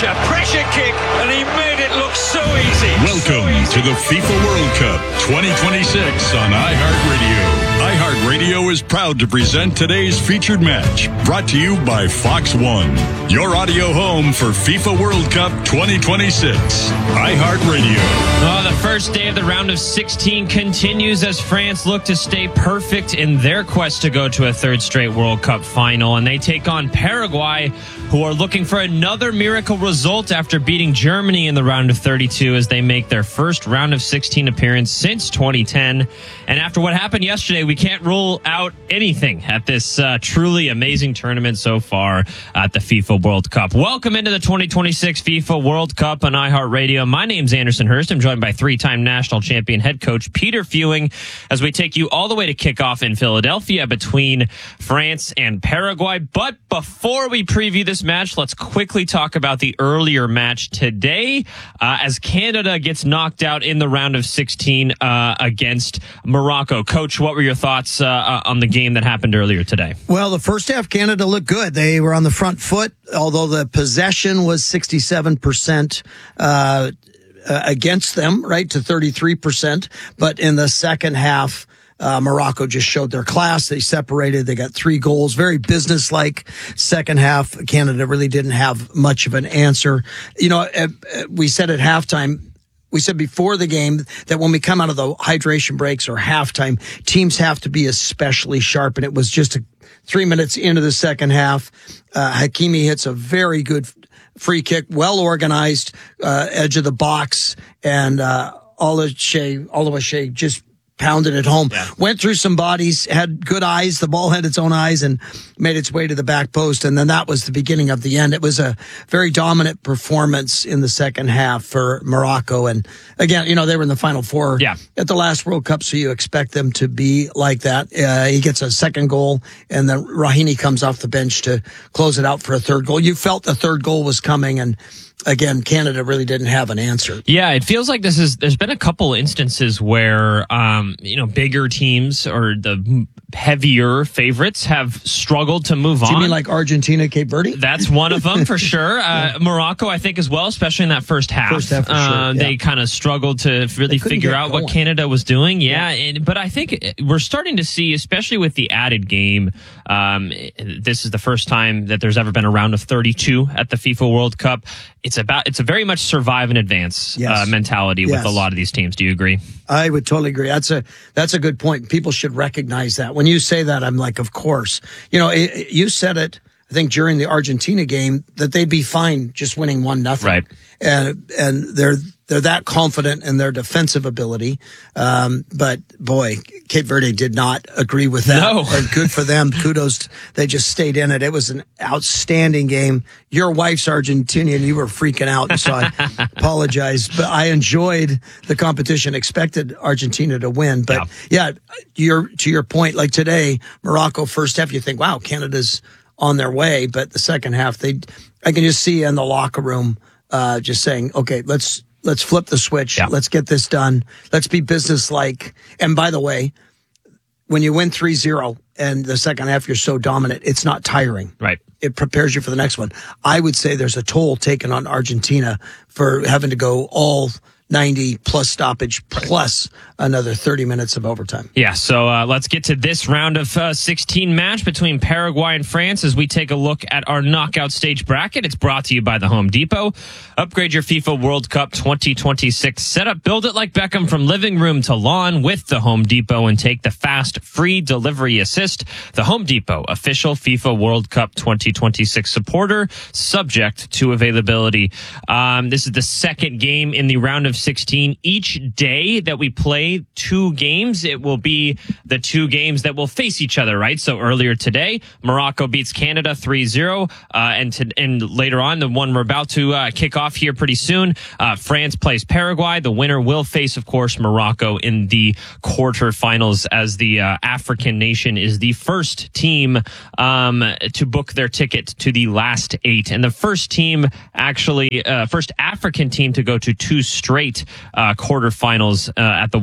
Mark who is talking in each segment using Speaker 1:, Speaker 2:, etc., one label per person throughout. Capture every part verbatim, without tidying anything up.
Speaker 1: pressure, pressure kick, and he made it look so easy.
Speaker 2: Welcome
Speaker 1: so easy.
Speaker 2: to the FIFA World Cup twenty twenty-six on iHeartRadio. iHeartRadio is proud to present today's featured match, brought to you by Fox One, your audio home for FIFA World Cup twenty twenty-six. iHeartRadio.
Speaker 3: Well, the first day of the round of sixteen continues as France look to stay perfect in their quest to go to a third straight World Cup final, and they take on Paraguay, who are looking for another miracle result after beating Germany in the round of thirty-two as they make their first round of sixteen appearance since twenty ten. And after what happened yesterday, we can't rule out anything at this uh, truly amazing tournament so far at the FIFA World Cup. Welcome into the twenty twenty-six FIFA World Cup on iHeartRadio. My name's Anderson Hurst. I'm joined by three-time national champion head coach Peter Fewing as we take you all the way to kickoff in Philadelphia between France and Paraguay. But before we preview this match, let's quickly talk about the earlier match today uh, as Canada gets knocked out in the round of sixteen uh, against Morocco. Coach, what were your thoughts uh, uh, on the game that happened earlier today?
Speaker 4: Well, the first half, Canada looked good. They were on the front foot, although the possession was sixty-seven percent uh, uh, against them, right, to thirty-three percent. But in the second half, Uh, Morocco just showed their class. They separated. They got three goals. Very businesslike. Second half, Canada really didn't have much of an answer. You know, uh, uh, we said at halftime, we said before the game that when we come out of the hydration breaks or halftime, teams have to be especially sharp. And it was just a, three minutes into the second half. Uh, Hakimi hits a very good free kick, well organized, uh, edge of the box, and uh, Oluwaseyi, Oluwaseyi just pounded it home. Yeah. Went through some bodies, had good eyes. The ball had its own eyes and made its way to the back post. And then that was the beginning of the end. It was a very dominant performance in the second half for Morocco. And again, you know, they were in the Final Four
Speaker 3: yeah.
Speaker 4: at the last World Cup, so you expect them to be like that. Uh, he gets a second goal, and then Rahimi comes off the bench to close it out for a third goal. You felt the third goal was coming, and again, Canada really didn't have an answer.
Speaker 3: Yeah, it feels like this is. There's been a couple instances where, um, you know, bigger teams or the heavier favorites have struggled to move
Speaker 4: Do
Speaker 3: on.
Speaker 4: you mean like Argentina, Cape Verde?
Speaker 3: That's one of them for sure. Uh, Morocco, I think, as well, especially in that first half.
Speaker 4: First half, for sure.
Speaker 3: Uh,
Speaker 4: yeah.
Speaker 3: They kind of struggled to really figure out
Speaker 4: going.
Speaker 3: what Canada was doing. Yeah, yeah. And, but I think we're starting to see, especially with the added game, um, this is the first time that there's ever been a round of thirty-two at the FIFA World Cup. It's about it's a very much survive and advance
Speaker 4: yes.
Speaker 3: uh, mentality
Speaker 4: yes.
Speaker 3: with a lot of these teams. Do you agree?
Speaker 4: I would totally agree. That's a that's a good point. People should recognize that. When you say that, I'm like, of course. You know, it, it, you said it, I think, during the Argentina game, that they'd be fine just winning one nothing.
Speaker 3: Right.
Speaker 4: And and they're they're that confident in their defensive ability. Um, but boy, Cape Verde did not agree with that.
Speaker 3: No.
Speaker 4: And good for them. Kudos. They just stayed in it. It was an outstanding game. Your wife's Argentinian. You were freaking out, so I apologize. But I enjoyed the competition. Expected Argentina to win. But yeah, yeah you're, to your point, like today, Morocco first half, you think, wow, Canada's on their way. But the second half, they, I can just see in the locker room, uh, just saying, okay, let's, let's flip the switch.
Speaker 3: Yeah.
Speaker 4: Let's get this done. Let's be businesslike. And by the way, when you win three zero and the second half you're so dominant, it's not tiring.
Speaker 3: Right.
Speaker 4: It prepares you for the next one. I would say there's a toll taken on Argentina for having to go all ninety plus stoppage plus another thirty minutes of overtime.
Speaker 3: Yeah, so uh, let's get to this round of uh, sixteen match between Paraguay and France as we take a look at our knockout stage bracket. It's brought to you by the Home Depot. Upgrade your FIFA World Cup twenty twenty-six setup. Build it like Beckham from living room to lawn with the Home Depot and take the fast, free delivery assist. The Home Depot, official FIFA World Cup twenty twenty-six supporter, subject to availability. Um, this is the second game in the round of sixteen. Each day that we play two games, it will be the two games that will face each other, right? So earlier today, Morocco beats Canada three zero, uh, and, to, and later on, the one we're about to uh, kick off here pretty soon, uh, France plays Paraguay. The winner will face, of course, Morocco in the quarterfinals, as the uh, African nation is the first team um, to book their ticket to the last eight, and the first team, actually, uh, first African team to go to two straight uh, quarterfinals uh, at the World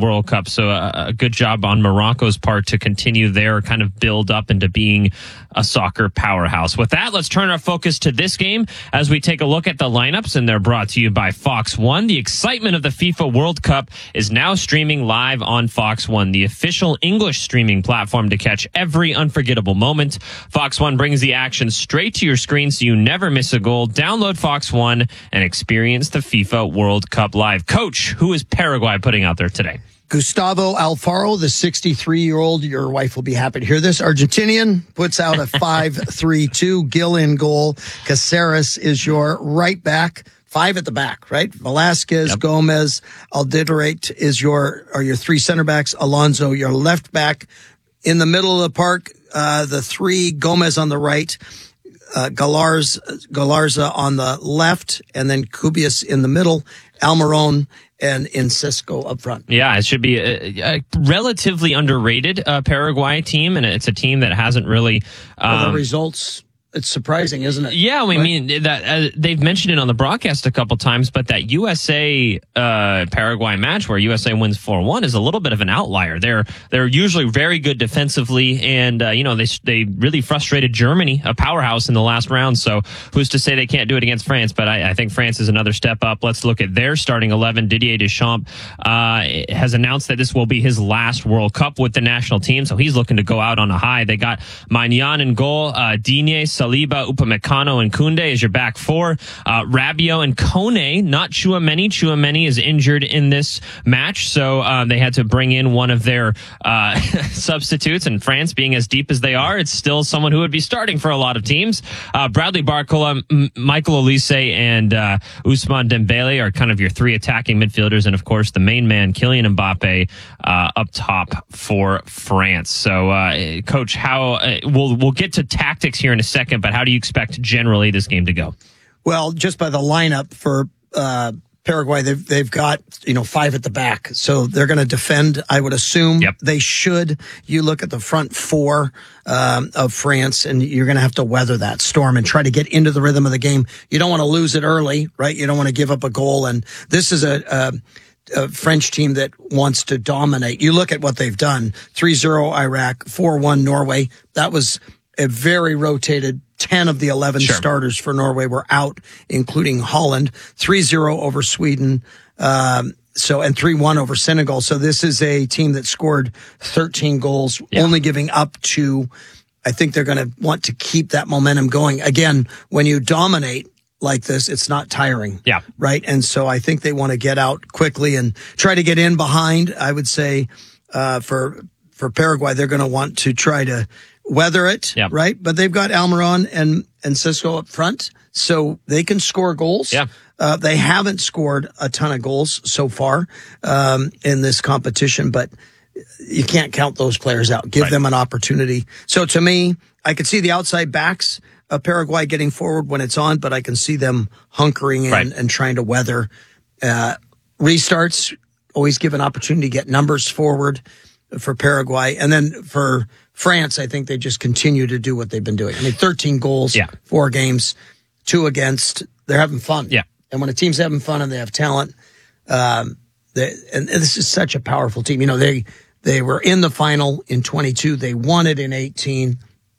Speaker 3: World Cup. So a, a good job on Morocco's part to continue their kind of build up into being a soccer powerhouse. With that, let's turn our focus to this game as we take a look at the lineups, and they're brought to you by Fox One. The excitement of the FIFA World Cup is now streaming live on Fox One, the official English streaming platform to catch every unforgettable moment. Fox One brings the action straight to your screen so you never miss a goal. Download Fox One and experience the FIFA World Cup live. Coach, who is Paraguay putting out there today?
Speaker 4: Gustavo Alfaro, the sixty-three-year-old, your wife will be happy to hear this, Argentinian, puts out a five three two. Gil in goal. Caceres is your right back. Five at the back, right? Velasquez, yep. Gomez, Alderete is your, are your three center backs. Alonso, your left back. In the middle of the park, uh, the three, Gomez on the right, uh, Galars, Galarza on the left, and then Cubias in the middle, Almiron and Enciso up front.
Speaker 3: Yeah, it should be a, a relatively underrated uh, Paraguay team, and it's a team that hasn't really... Um,
Speaker 4: well, the results... It's surprising, isn't it?
Speaker 3: Yeah, I mean, that uh, they've mentioned it on the broadcast a couple times, but that U S A uh, Paraguay match where U S A wins four one is a little bit of an outlier. They're they're usually very good defensively, and uh, you know they they really frustrated Germany, a powerhouse, in the last round. So who's to say they can't do it against France? But I, I think France is another step up. Let's look at their starting eleven. Didier Deschamps uh, has announced that this will be his last World Cup with the national team, so he's looking to go out on a high. They got Maignan in goal, uh, Digne, Saliba, Upamecano, and Koundé as your back four. Uh, Rabiot and Kone, not Chouameni. Chouameni is injured in this match, so uh, they had to bring in one of their uh, substitutes. And France, being as deep as they are, it's still someone who would be starting for a lot of teams. Uh, Bradley Barcola, M- Michael Olise, and uh, Ousmane Dembele are kind of your three attacking midfielders, and of course the main man, Kylian Mbappe, uh, up top for France. So, uh, Coach, how uh, we'll we'll get to tactics here in a second, but how do you expect generally this game to go?
Speaker 4: Well, just by the lineup for uh, Paraguay, they've, they've got, you know, five at the back. So they're going to defend, I would assume.
Speaker 3: Yep.
Speaker 4: They should. You look at the front four um, of France, and you're going to have to weather that storm and try to get into the rhythm of the game. You don't want to lose it early, right? You don't want to give up a goal. And this is a... a a French team that wants to dominate. You look at what they've done. three zero Iraq, four one Norway. That was a very rotated. ten of the eleven
Speaker 3: sure.
Speaker 4: starters for Norway were out, including Holland. three zero over Sweden. Um, so, and three one over Senegal. So this is a team that scored thirteen goals, yeah. only giving up two. I think they're going to want to keep that momentum going. Again, when you dominate like this, it's not tiring.
Speaker 3: Yeah.
Speaker 4: Right. And so I think they want to get out quickly and try to get in behind. I would say, uh, for, for Paraguay, they're going to want to try to weather it.
Speaker 3: Yep.
Speaker 4: Right. But they've got Almiron and, and Cisco up front, so they can score goals.
Speaker 3: Yeah.
Speaker 4: Uh, they haven't scored a ton of goals so far, um, in this competition, but you can't count those players out. Give
Speaker 3: right.
Speaker 4: them an opportunity. So to me, I could see the outside backs of Paraguay getting forward when it's on, but I can see them hunkering in
Speaker 3: right.
Speaker 4: and trying to weather uh, restarts. Always give an opportunity to get numbers forward for Paraguay. And then for France, I think they just continue to do what they've been doing. I mean, thirteen goals,
Speaker 3: yeah.
Speaker 4: four games, two against. They're having fun.
Speaker 3: Yeah.
Speaker 4: And when a team's having fun and they have talent, um, they, and this is such a powerful team. You know, they they were in the final in twenty-two. They won it in eighteen.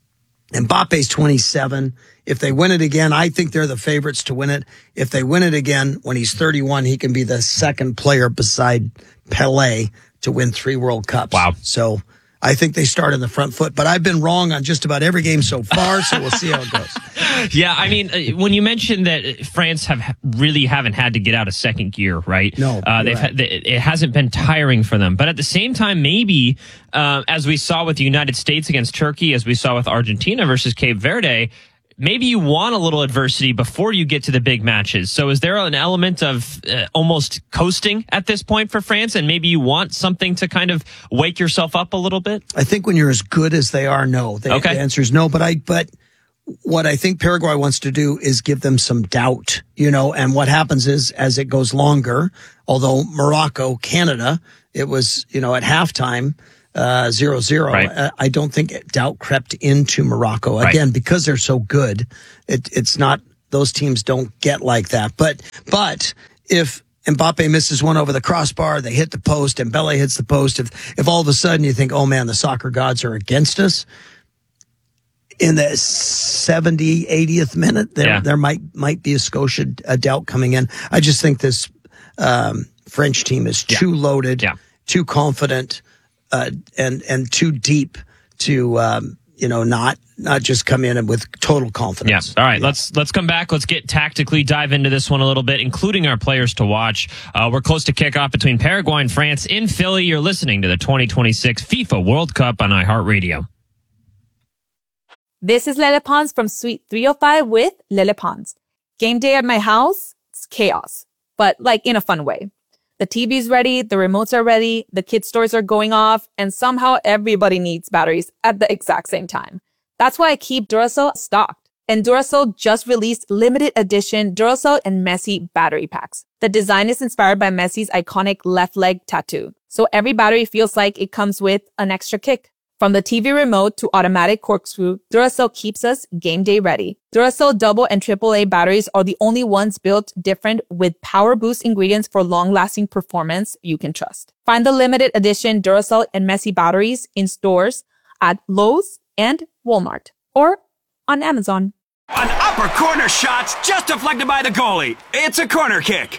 Speaker 4: Mbappe's twenty-seven. If they win it again, I think they're the favorites to win it. If they win it again, when he's thirty-one, he can be the second player beside Pelé to win three World Cups.
Speaker 3: Wow.
Speaker 4: So I think they start in the front foot, but I've been wrong on just about every game so far, so we'll see how it goes.
Speaker 3: Yeah, I mean, when you mentioned that France have really haven't had to get out of second gear, right?
Speaker 4: No,
Speaker 3: uh, they've
Speaker 4: right.
Speaker 3: had, it hasn't been tiring for them. But at the same time, maybe uh, as we saw with the United States against Turkey, as we saw with Argentina versus Cape Verde, maybe you want a little adversity before you get to the big matches. So is there an element of uh, almost coasting at this point for France, and maybe you want something to kind of wake yourself up a little bit?
Speaker 4: I think when you're as good as they are, no. The,
Speaker 3: okay.
Speaker 4: the answer is no. But I, but what I think Paraguay wants to do is give them some doubt, you know, and what happens is as it goes longer, although Morocco, Canada, it was, you know, at halftime, Uh, zero zero.
Speaker 3: Right.
Speaker 4: Uh, I don't think doubt crept into Morocco
Speaker 3: right.
Speaker 4: again because they're so good. It, it's not; those teams don't get like that. But but if Mbappe misses one over the crossbar. They hit the post. and Dembele hits the post. If, if all of a sudden you think, oh man, the soccer gods are against us, in the seventy, eightieth minute, there,
Speaker 3: yeah.
Speaker 4: there might, might be a Scotia a doubt coming in. I just think this, um, French team is too
Speaker 3: yeah.
Speaker 4: loaded,
Speaker 3: yeah.
Speaker 4: too confident, uh, and, and too deep to, um, you know, not, not just come in with total confidence.
Speaker 3: Yeah. All right.
Speaker 4: Yeah.
Speaker 3: Let's, let's come back. Let's get tactically dive into this one a little bit, including our players to watch. Uh, we're close to kickoff between Paraguay and France in Philly. You're listening to the twenty twenty-six FIFA World Cup on iHeartRadio.
Speaker 5: This is Lele Pons from Suite three oh five with Lele Pons. Game day at my house, it's chaos, but like in a fun way. The T V's ready, the remotes are ready, the kids' stores are going off, and somehow everybody needs batteries at the exact same time. That's why I keep Duracell stocked. And Duracell just released limited edition Duracell and Messi battery packs. The design is inspired by Messi's iconic left leg tattoo. So every battery feels like it comes with an extra kick. From the T V remote to automatic corkscrew, Duracell keeps us game day ready. Duracell double and triple A batteries are the only ones built different with power boost ingredients for long-lasting performance you can trust. Find the limited edition Duracell and Messi batteries in stores at Lowe's and Walmart or on Amazon.
Speaker 6: An upper corner shot just deflected by the goalie. It's a corner kick.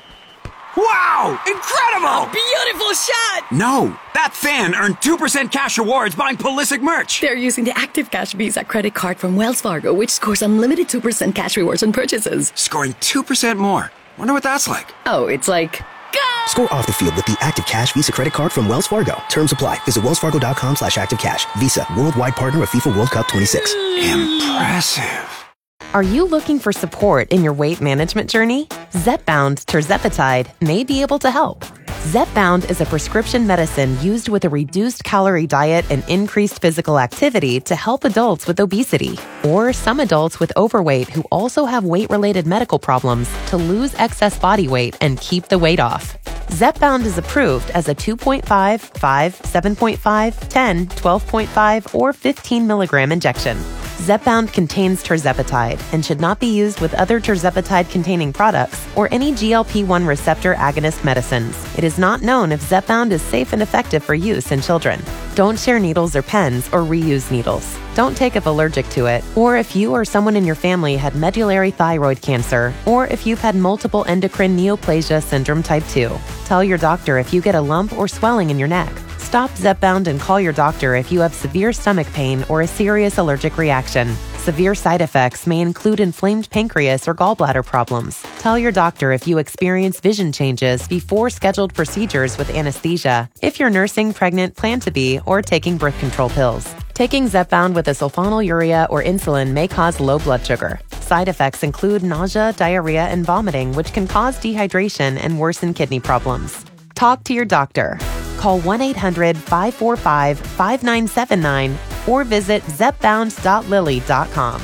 Speaker 6: Wow! Incredible!
Speaker 7: Beautiful shot!
Speaker 6: No, that fan earned two percent cash rewards buying Pulisic merch.
Speaker 7: They're using the Active Cash Visa credit card from Wells Fargo, which scores unlimited two percent cash rewards on purchases.
Speaker 6: Scoring two percent more. Wonder what that's like.
Speaker 7: Oh, it's like... Go!
Speaker 8: Score off the field with the Active Cash Visa credit card from Wells Fargo. Terms apply. Visit wellsfargo.com slash activecash. Visa, worldwide partner of FIFA World Cup twenty-six.
Speaker 6: Impressive.
Speaker 9: Are you looking for support in your weight management journey? Zepbound tirzepatide may be able to help. Zepbound is a prescription medicine used with a reduced calorie diet and increased physical activity to help adults with obesity or some adults with overweight who also have weight-related medical problems to lose excess body weight and keep the weight off. Zepbound is approved as a two point five, five, seven point five, ten, twelve point five, or fifteen milligram injection. Zepbound contains tirzepatide and should not be used with other tirzepatide-containing products or any G L P one receptor agonist medicines. It is not known if Zepbound is safe and effective for use in children. Don't share needles or pens or reuse needles. Don't take if allergic to it, or if you or someone in your family had medullary thyroid cancer, or if you've had multiple endocrine neoplasia syndrome type two. Tell your doctor if you get a lump or swelling in your neck. Stop Zepbound and call your doctor if you have severe stomach pain or a serious allergic reaction. Severe side effects may include inflamed pancreas or gallbladder problems. Tell your doctor if you experience vision changes before scheduled procedures with anesthesia, if you're nursing, pregnant, plan to be, or taking birth control pills. Taking Zepbound with a sulfonylurea or insulin may cause low blood sugar. Side effects include nausea, diarrhea, and vomiting, which can cause dehydration and worsen kidney problems. Talk to your doctor. Call one eight hundred, five four five, five nine seven nine or visit zepbound dot lilly dot com.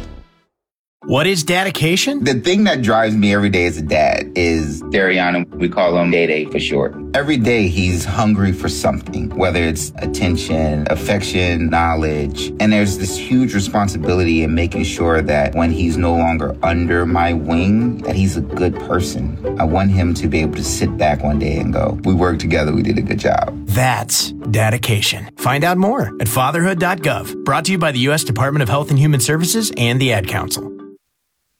Speaker 10: What is dedication?
Speaker 11: The thing that drives me every day as a dad is Dariana. We call him Day Day for short. Every day he's hungry for something, whether it's attention, affection, knowledge. And there's this huge responsibility in making sure that when he's no longer under my wing, that he's a good person. I want him to be able to sit back one day and go, we worked together, we did a good job.
Speaker 10: That's dedication. Find out more at fatherhood dot gov. Brought to you by the U S Department of Health and Human Services and the Ad Council.